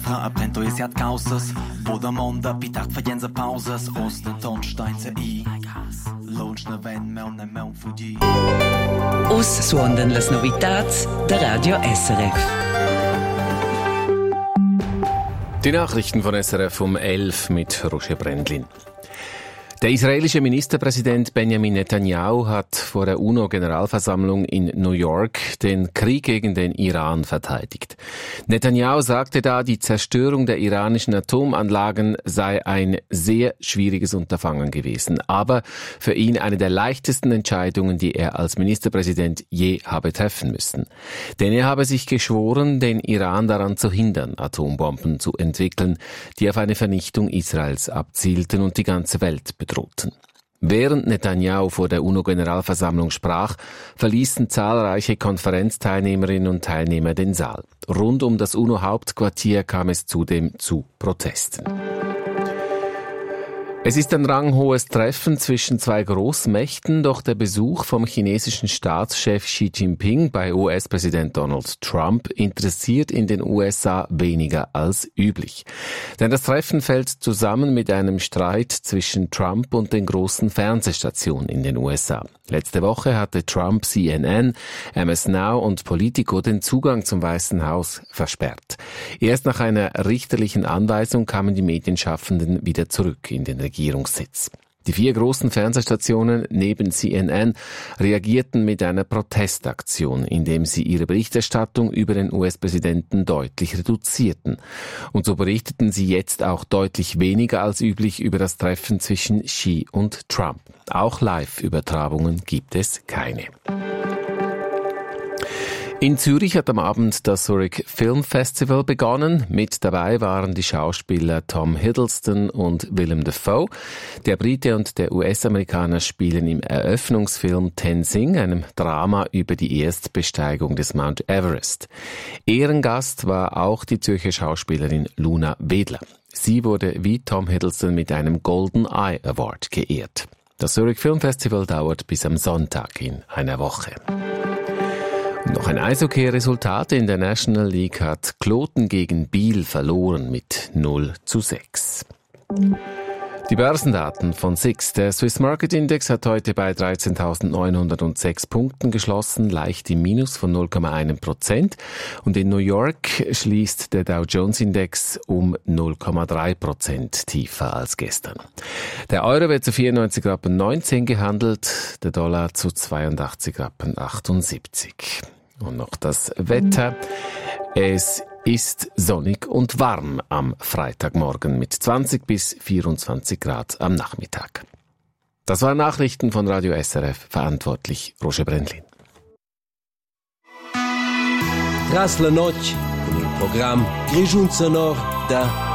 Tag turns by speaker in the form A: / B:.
A: Aprendo e siat causas, po da monda, pitat fagenza pausas, os de tonstein se i. Lunch ne ven meu ne meu fuggi.
B: Us suonden las novitats der Radio SRF.
C: Die Nachrichten von SRF um 11 mit Roger Brendlin. Der israelische Ministerpräsident Benjamin Netanyahu hat vor der UNO-Generalversammlung in New York den Krieg gegen den Iran verteidigt. Netanyahu sagte da, die Zerstörung der iranischen Atomanlagen sei ein sehr schwieriges Unterfangen gewesen, aber für ihn eine der leichtesten Entscheidungen, die er als Ministerpräsident je habe treffen müssen. Denn er habe sich geschworen, den Iran daran zu hindern, Atombomben zu entwickeln, die auf eine Vernichtung Israels abzielten und die ganze Welt bedrohten. Während Netanyahu vor der UNO-Generalversammlung sprach, verließen zahlreiche Konferenzteilnehmerinnen und Teilnehmer den Saal. Rund um das UNO-Hauptquartier kam es zudem zu Protesten. Es ist ein ranghohes Treffen zwischen zwei Großmächten, doch der Besuch vom chinesischen Staatschef Xi Jinping bei US-Präsident Donald Trump interessiert in den USA weniger als üblich. Denn das Treffen fällt zusammen mit einem Streit zwischen Trump und den großen Fernsehstationen in den USA. Letzte Woche hatte Trump CNN, MS Now und Politico den Zugang zum Weißen Haus versperrt. Erst nach einer richterlichen Anweisung kamen die Medienschaffenden wieder zurück in den Regierungssitz. Die 4 großen Fernsehstationen neben CNN reagierten mit einer Protestaktion, indem sie ihre Berichterstattung über den US-Präsidenten deutlich reduzierten. Und so berichteten sie jetzt auch deutlich weniger als üblich über das Treffen zwischen Xi und Trump. Auch Live-Übertragungen gibt es keine. In Zürich hat am Abend das Zurich Film Festival begonnen. Mit dabei waren die Schauspieler Tom Hiddleston und Willem Dafoe. Der Brite und der US-Amerikaner spielen im Eröffnungsfilm Tenzing, einem Drama über die Erstbesteigung des Mount Everest. Ehrengast war auch die Zürcher Schauspielerin Luna Wedler. Sie wurde wie Tom Hiddleston mit einem Golden Eye Award geehrt. Das Zurich Film Festival dauert bis am Sonntag in einer Woche. Noch ein Eishockey-Resultat in der National League hat Kloten gegen Biel verloren mit 0:6. Die Börsendaten von SIX. Der Swiss Market Index hat heute bei 13.906 Punkten geschlossen, leicht im Minus von 0,1%. Und in New York schließt der Dow Jones Index um 0,3% tiefer als gestern. Der Euro wird zu 94,19 Rappen gehandelt, der Dollar zu 82,78 Rappen. Und noch das Wetter. Es ist sonnig und warm am Freitagmorgen mit 20 bis 24 Grad am Nachmittag. Das waren Nachrichten von Radio SRF, verantwortlich Roger Brendlin.
D: Tras la noche, con il programma Grigiun Sonor da